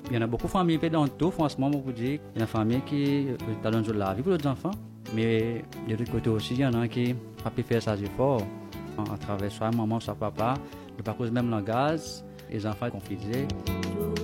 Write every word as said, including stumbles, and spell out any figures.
Il y en a beaucoup de familles pédantaux, franchement, beaucoup dire. Il y a une famille qui t'a donné la vie pour les enfants. Mais de l'autre côté aussi, il y en a qui ont pu faire ça efforts à travers soit maman, soit papa, de pas cause même langage, les enfants confisés.